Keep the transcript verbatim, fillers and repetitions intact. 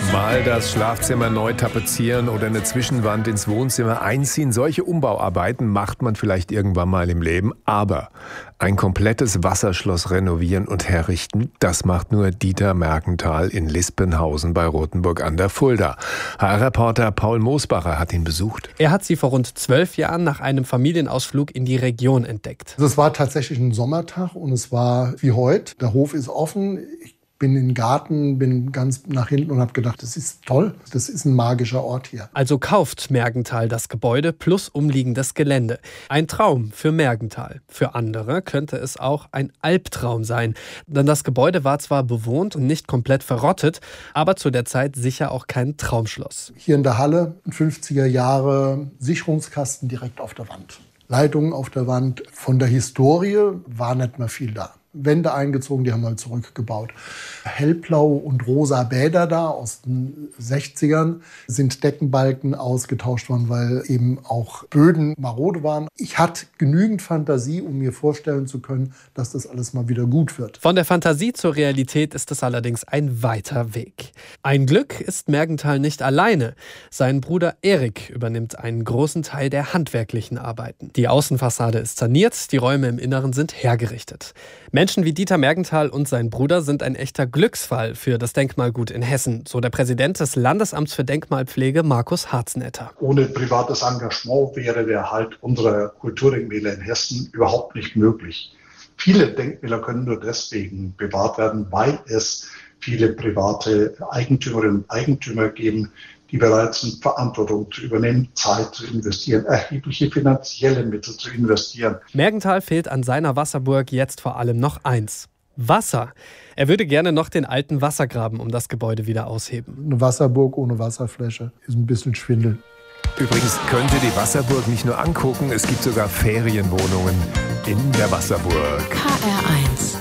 Mal das Schlafzimmer neu tapezieren oder eine Zwischenwand ins Wohnzimmer einziehen. Solche Umbauarbeiten macht man vielleicht irgendwann mal im Leben. Aber ein komplettes Wasserschloss renovieren und herrichten, das macht nur Dieter Mergenthal in Lispenhausen bei Rothenburg an der Fulda. H R-Reporter Paul Mosbacher hat ihn besucht. Er hat sie vor rund zwölf Jahren nach einem Familienausflug in die Region entdeckt. Es war tatsächlich ein Sommertag und es war wie heute. Der Hof ist offen. Ich bin in den Garten, bin ganz nach hinten und habe gedacht, das ist toll, das ist ein magischer Ort hier. Also kauft Mergenthal das Gebäude plus umliegendes Gelände. Ein Traum für Mergenthal. Für andere könnte es auch ein Albtraum sein. Denn das Gebäude war zwar bewohnt und nicht komplett verrottet, aber zu der Zeit sicher auch kein Traumschloss. Hier in der Halle, fünfziger Jahre, Sicherungskasten direkt auf der Wand. Leitungen auf der Wand. Von der Historie war nicht mehr viel da. Wände eingezogen, die haben wir zurückgebaut. Hellblau und rosa Bäder da aus den sechzigern, sind Deckenbalken ausgetauscht worden, weil eben auch Böden marode waren. Ich hatte genügend Fantasie, um mir vorstellen zu können, dass das alles mal wieder gut wird. Von der Fantasie zur Realität ist es allerdings ein weiter Weg. Ein Glück ist Mergenthal nicht alleine. Sein Bruder Erik übernimmt einen großen Teil der handwerklichen Arbeiten. Die Außenfassade ist saniert, die Räume im Inneren sind hergerichtet. Menschen wie Dieter Mergenthal und sein Bruder sind ein echter Glücksfall für das Denkmalgut in Hessen, so der Präsident des Landesamts für Denkmalpflege, Markus Harzenetter. Ohne privates Engagement wäre der Erhalt unserer Kulturdenkmäler in Hessen überhaupt nicht möglich. Viele Denkmäler können nur deswegen bewahrt werden, weil es viele private Eigentümerinnen und Eigentümer geben, die bereit sind, Verantwortung zu übernehmen, Zeit zu investieren, erhebliche finanzielle Mittel zu investieren. Mergenthal fehlt an seiner Wasserburg jetzt vor allem noch eins: Wasser. Er würde gerne noch den alten Wassergraben um das Gebäude wieder ausheben. Eine Wasserburg ohne Wasserfläche ist ein bisschen Schwindel. Übrigens könnt ihr die Wasserburg nicht nur angucken, es gibt sogar Ferienwohnungen in der Wasserburg. H R eins